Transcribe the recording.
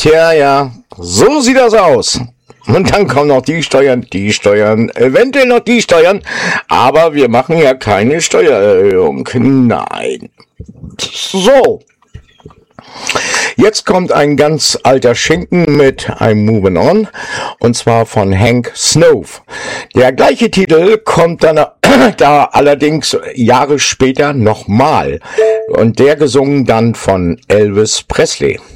Tja, ja, so sieht das aus. Und dann kommen noch die Steuern, eventuell noch die Steuern, aber wir machen ja keine Steuererhöhung. Nein. So. Jetzt kommt ein ganz alter Schinken mit I'm Moving On, und zwar von Hank Snow. Der gleiche Titel kommt dann da allerdings Jahre später nochmal, und der gesungen dann von Elvis Presley.